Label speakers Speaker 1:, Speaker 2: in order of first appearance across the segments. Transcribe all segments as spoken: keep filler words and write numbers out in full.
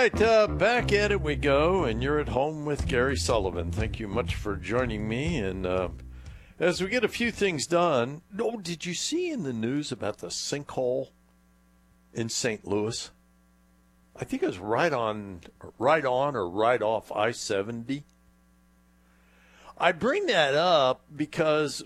Speaker 1: right, uh, back at it we go, and you're at home with Gary Sullivan. Thank you much for joining me. And uh, as we get a few things done, oh, did you see in the news about the sinkhole in Saint Louis? I think it was right on, right on or right off I seventy. I bring that up because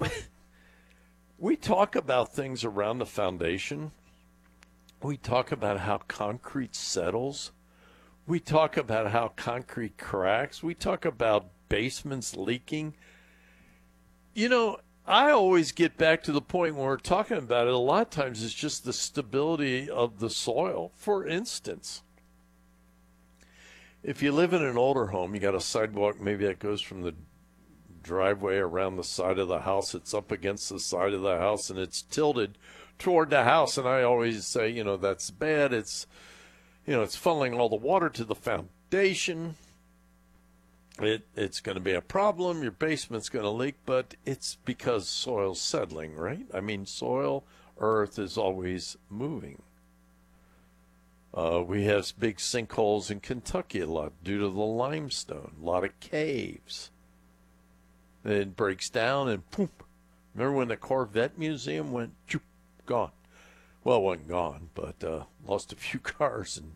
Speaker 1: we talk about things around the foundation. We talk about how concrete settles. We talk about how concrete cracks. We talk about basements leaking. You know, I always get back to the point when we're talking about it. A lot of times it's just the stability of the soil. For instance, if you live in an older home, you got a sidewalk maybe that goes from the driveway around the side of the house. It's up against the side of the house and it's tilted toward the house. And I always say, you know, that's bad. It's, you know, it's funneling all the water to the foundation. It it's going to be a problem. Your basement's going to leak, but it's because soil's settling, right? I mean, soil, earth is always moving. Uh, we have big sinkholes in Kentucky a lot due to the limestone, a lot of caves. It breaks down and poof. Remember when the Corvette Museum went, choop, gone? Well, it wasn't gone, but uh, lost a few cars and